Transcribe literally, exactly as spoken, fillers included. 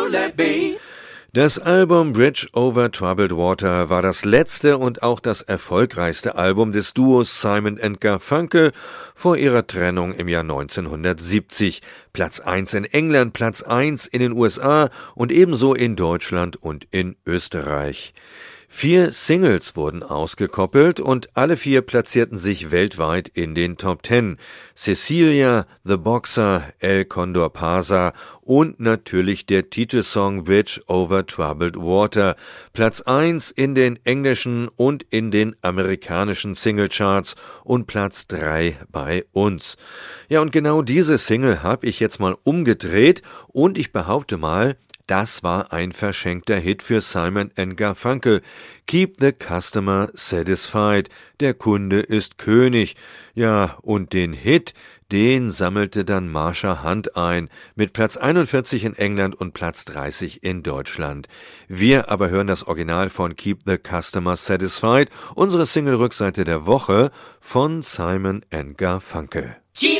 won't let me. Das Album Bridge Over Troubled Water war das letzte und auch das erfolgreichste Album des Duos Simon and Garfunkel vor ihrer Trennung im Jahr neunzehnhundertsiebzig. Platz eins in England, Platz eins in den U S A und ebenso in Deutschland und in Österreich. Vier Singles wurden ausgekoppelt und alle vier platzierten sich weltweit in den Top Ten. Cecilia, The Boxer, El Condor Pasa und natürlich der Titelsong Bridge Over Troubled Water. Platz eins in den englischen und in den amerikanischen Singlecharts und Platz drei bei uns. Ja, und genau diese Single habe ich jetzt mal umgedreht und ich behaupte mal, das war ein verschenkter Hit für Simon and Garfunkel. Keep the Customer Satisfied. Der Kunde ist König. Ja, und den Hit, den sammelte dann Marsha Hunt ein, mit Platz einundvierzig in England und Platz dreißig in Deutschland. Wir aber hören das Original von Keep the Customer Satisfied, unsere Single-Rückseite der Woche von Simon and Garfunkel.